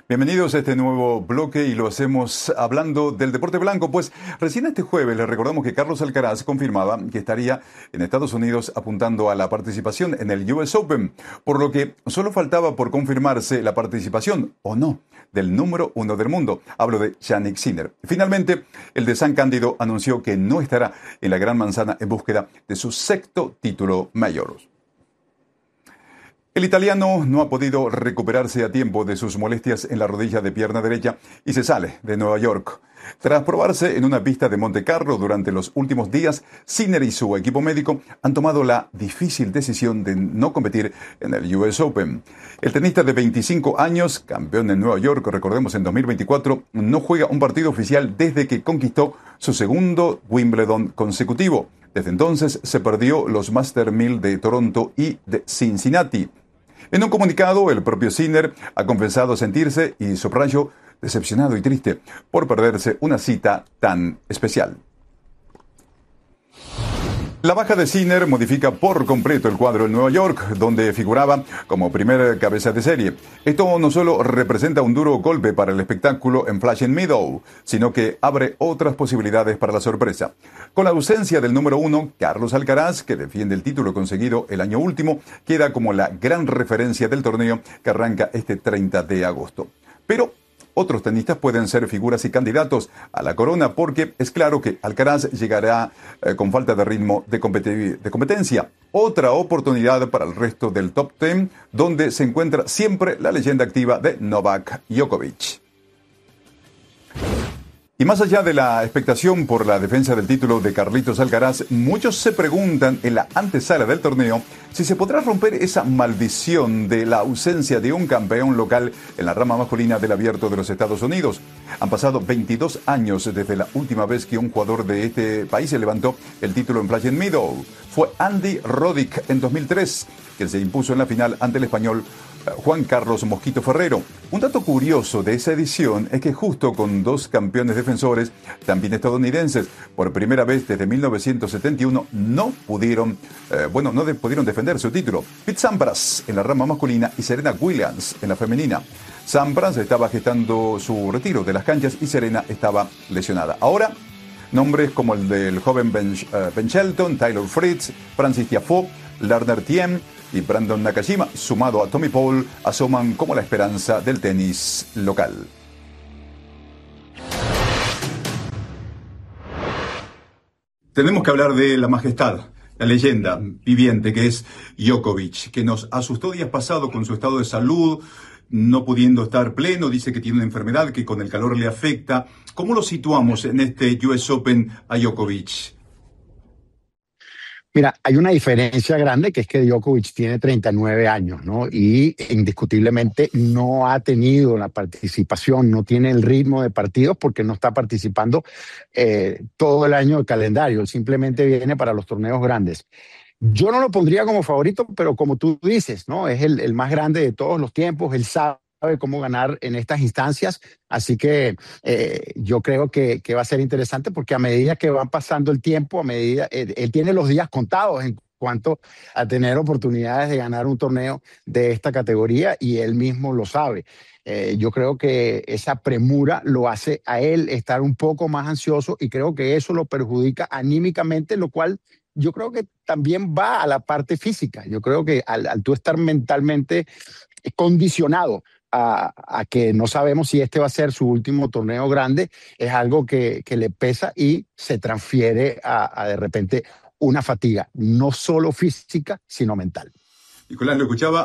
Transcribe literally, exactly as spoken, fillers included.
Bienvenidos a este nuevo bloque y lo hacemos hablando del deporte blanco. Pues recién este jueves les recordamos que Carlos Alcaraz confirmaba que estaría en Estados Unidos apuntando a la participación en el U S Open, por lo que solo faltaba por confirmarse la participación o no del número uno del mundo. Hablo de Jannik Sinner. Finalmente, el de San Cándido anunció que no estará en la Gran Manzana en búsqueda de su sexto título mayor. El italiano no ha podido recuperarse a tiempo de sus molestias en la rodilla de pierna derecha y se sale de Nueva York. Tras probarse en una pista de Monte Carlo durante los últimos días, Sinner y su equipo médico han tomado la difícil decisión de no competir en el U S Open. El tenista de veinticinco años, campeón en Nueva York, recordemos en dos mil veinticuatro, no juega un partido oficial desde que conquistó su segundo Wimbledon consecutivo. Desde entonces se perdió los Master mil de Toronto y de Cincinnati. En un comunicado, el propio Sinner ha confesado sentirse, y subrayo, decepcionado y triste por perderse una cita tan especial. La baja de Sinner modifica por completo el cuadro en Nueva York, donde figuraba como primer cabeza de serie. Esto no solo representa un duro golpe para el espectáculo en Flushing Meadows, sino que abre otras posibilidades para la sorpresa. Con la ausencia del número uno, Carlos Alcaraz, que defiende el título conseguido el año último, queda como la gran referencia del torneo que arranca este treinta de agosto. Pero otros tenistas pueden ser figuras y candidatos a la corona porque es claro que Alcaraz llegará eh, con falta de ritmo de, competi- de competencia. Otra oportunidad para el resto del top diez, donde se encuentra siempre la leyenda activa de Novak Djokovic. Y más allá de la expectación por la defensa del título de Carlitos Alcaraz, muchos se preguntan en la antesala del torneo si se podrá romper esa maldición de la ausencia de un campeón local en la rama masculina del Abierto de los Estados Unidos. Han pasado veintidós años desde la última vez que un jugador de este país se levantó el título en Flushing Meadows. Fue Andy Roddick en dos mil tres, que se impuso en la final ante el español Juan Carlos Mosquito Ferrero. Un dato curioso de esa edición es que justo con dos campeones defensores, también estadounidenses, por primera vez desde mil novecientos setenta y uno, no pudieron, eh, bueno, no de, pudieron defender su título. Pete Sampras en la rama masculina y Serena Williams en la femenina. Sampras estaba gestando su retiro de las canchas y Serena estaba lesionada. Ahora, nombres como el del joven Ben, uh, Ben Shelton, Taylor Fritz, Francis Tiafoe, Lerner Thiem y Brandon Nakashima, sumado a Tommy Paul, asoman como la esperanza del tenis local. Tenemos que hablar de la majestad, la leyenda viviente que es Djokovic, que nos asustó días pasados con su estado de salud, no pudiendo estar pleno, dice que tiene una enfermedad que con el calor le afecta. ¿Cómo lo situamos en este U S Open a Djokovic? Mira, hay una diferencia grande que es que Djokovic tiene treinta y nueve años, ¿no? Y indiscutiblemente no ha tenido la participación, no tiene el ritmo de partidos porque no está participando eh, todo el año del calendario. Él simplemente viene para los torneos grandes. Yo no lo pondría como favorito, pero como tú dices, ¿no? Es el, el más grande de todos los tiempos. Él sabe cómo ganar en estas instancias, así que eh, yo creo que, que va a ser interesante porque a medida que van pasando el tiempo, a medida él, él tiene los días contados en cuanto a tener oportunidades de ganar un torneo de esta categoría y él mismo lo sabe. Eh, yo creo que esa premura lo hace a él estar un poco más ansioso y creo que eso lo perjudica anímicamente, lo cual yo creo que también va a la parte física. Yo creo que al, al tú estar mentalmente condicionado A, a que no sabemos si este va a ser su último torneo grande, es algo que, que le pesa y se transfiere a, a de repente una fatiga, no solo física, sino mental. Nicolás, lo escuchaba